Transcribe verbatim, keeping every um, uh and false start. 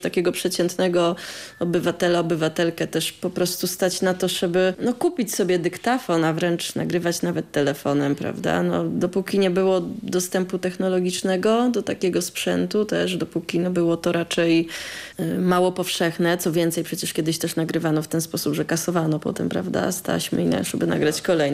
Takiego przeciętnego obywatela, obywatelkę też po prostu stać na to, żeby no, kupić sobie dyktafon, a wręcz nagrywać nawet telefonem, prawda? No, dopóki nie było dostępu technologicznego do takiego sprzętu też, dopóki no, było to raczej y, mało powszechne. Co więcej, przecież kiedyś też nagrywano w ten sposób, że kasowano potem, prawda, z taśmy, żeby nagrać kolejny.